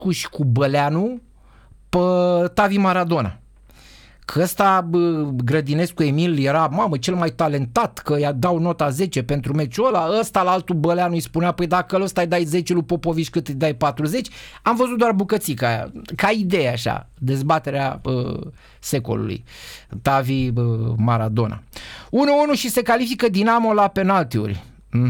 și cu Băleanu pe Tavi Maradona. Că ăsta Grădinescu Emil era, mamă, cel mai talentat, că i-a dau nota 10 pentru meciul ăla, ăsta la altul Băleanu îi spunea, păi dacă ăsta îi dai 10 lui Popovici, cât îi dai 40? Am văzut doar bucățica aia, ca idee așa, dezbaterea secolului. Tavi Maradona. 1-1 și se califică Dinamo la penaltiuri.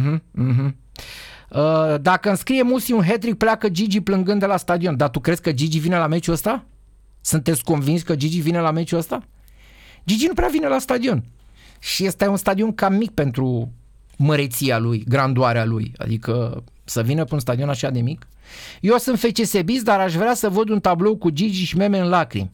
Dacă înscrie Musi un hat-trick, pleacă Gigi plângând de la stadion. Dar tu crezi că Gigi vine la meciul ăsta? Sunteți convins că Gigi vine la meciul ăsta? Gigi nu prea vine la stadion. Și ăsta e un stadion cam mic pentru măreția lui, grandoarea lui. Adică să vină pe un stadion așa de mic. Eu sunt FCSB-ist, dar aș vrea să văd un tablou cu Gigi și meme în lacrimi.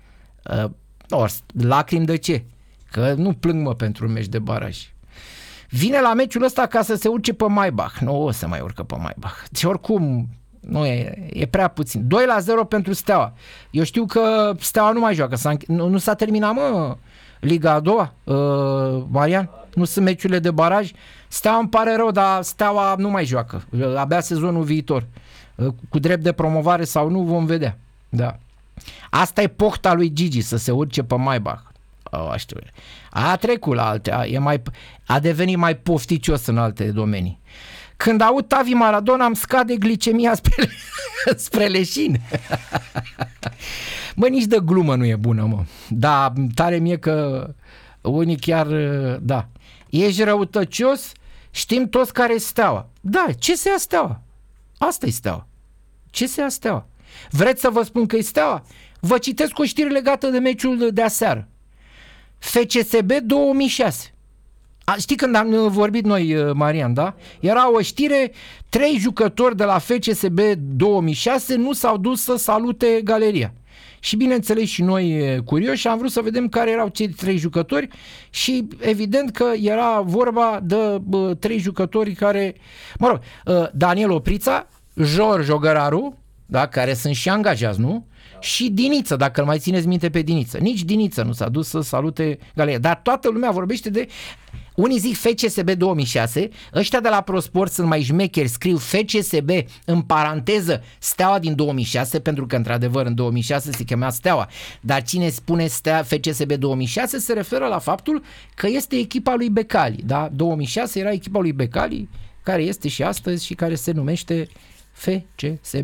Lacrimi de ce? Că nu plâng, mă, pentru un meci de baraj. Vine la meciul ăsta ca să se urce pe Maybach. Nu o să mai urcă pe Maybach. Și oricum nu e prea puțin. 2-0 pentru Steaua. Eu știu că Steaua nu mai joacă. Nu s-a terminat, mă, Liga a doua, Marian? Nu sunt meciurile de baraj. Steaua îmi pare rău, dar Steaua nu mai joacă. Abia sezonul viitor. Cu drept de promovare sau nu, vom vedea. Da. Asta e pohta lui Gigi, să se urce pe Maybach. A trecut la alte, a devenit mai pofticios în alte domenii. Când aud Tavi Maradona îmi scade glicemia spre leșin. Mă, nici de glumă nu e bună, mă. Da, tare mie că unii chiar, da. Ești răutăcios, știm toți care e Steaua. Da, ce se ia Steaua? Asta e Steaua. Ce se ia Steaua? Vreți să vă spun că e Steaua? Vă citesc o știre legată de meciul de aseară. FCSB 2006. Știi când am vorbit noi, Marian, da? Era o știre, 3 jucători de la FCSB 2006 nu s-au dus să salute galeria. Și bineînțeles și noi curioși am vrut să vedem care erau cei 3 jucători și evident că era vorba de 3 jucători care, mă rog, Daniel Oprița, George Ogăraru, da, care sunt și angajați, nu? Și Diniță, dacă îl mai țineți minte pe Diniță. Nici Diniță nu s-a dus să salute galeria. Dar toată lumea vorbește de... Unii zic FCSB 2006, ăștia de la ProSport sunt mai șmecheri, scriu FCSB în paranteză Steaua din 2006, pentru că într-adevăr în 2006 se chema Steaua. Dar cine spune FCSB 2006 se referă la faptul că este echipa lui Becali. Da? 2006 era echipa lui Becali, care este și astăzi și care se numește FCSB.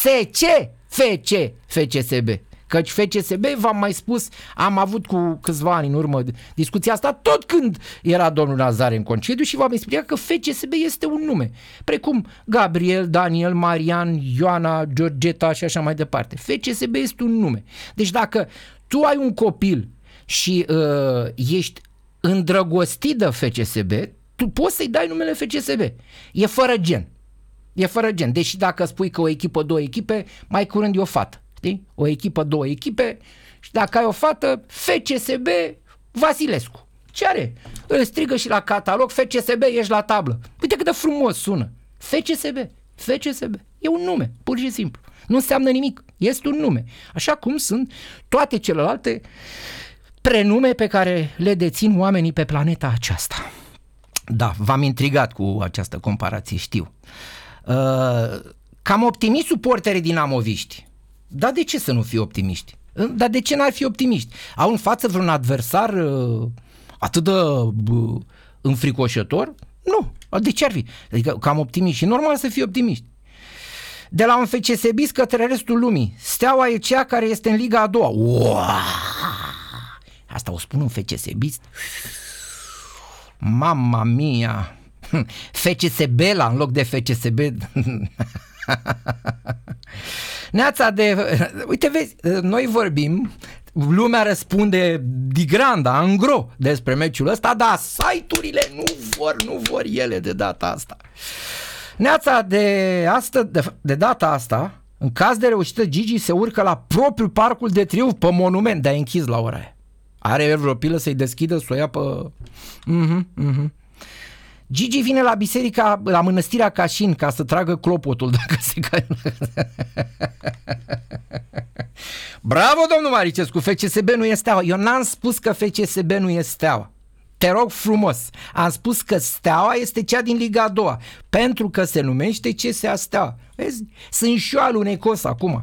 FCSB. Căci FCSB, v-am mai spus, am avut cu câțiva ani în urmă discuția asta, tot când era domnul Nazare în concediu și v-am explicat că FCSB este un nume, precum Gabriel, Daniel, Marian, Ioana, Georgeta și așa mai departe. FCSB este un nume. Deci dacă tu ai un copil și ești îndrăgostit de FCSB, tu poți să-i dai numele FCSB. E fără gen. E fără gen. Deși dacă spui că o echipă, 2 echipe, mai curând e o fată. Știi? O echipă, 2 echipe și dacă ai o fată, FCSB Vasilescu. Ce are? Îl strigă și la catalog, FCSB, ești la tablă. Uite cât de frumos sună. FCSB. E un nume, pur și simplu. Nu înseamnă nimic. Este un nume. Așa cum sunt toate celelalte prenume pe care le dețin oamenii pe planeta aceasta. Da, v-am intrigat cu această comparație, știu. Cam optimiști suporterii dinamoviști. Dar de ce să nu fie optimiști? Dar de ce n-ar fi optimiști? Au în față vreun adversar atât de înfricoșător? Nu. De ce ar fi? Adică cam optimiști. E normal să fie optimiști. De la un FCSB-ist către restul lumii. Steaua e cea care este în Liga a doua. Uau! Asta o spun un FCSB-ist? Mamma mia! FCSB-la în loc de FCSB. Neața de... Uite, vezi, noi vorbim, lumea răspunde digranda, angro despre meciul ăsta, dar site-urile nu vor ele de data asta. Neața de data asta, în caz de reușită, Gigi se urcă la propriul parcul de triumf pe monument, dar e închis la ora aia. Are vreo pilă să-i deschidă, să o ia pe... Gigi vine la biserica, la mănăstirea Cașin ca să tragă clopotul dacă se cae. Bravo, domnul Maricescu, FCSB nu e Steaua. Eu n-am spus că FCSB nu e Steaua. Te rog frumos, am spus că Steaua este cea din Liga a doua, pentru că se numește CSA Steaua. Vezi? Sunt și eu alunecos acum.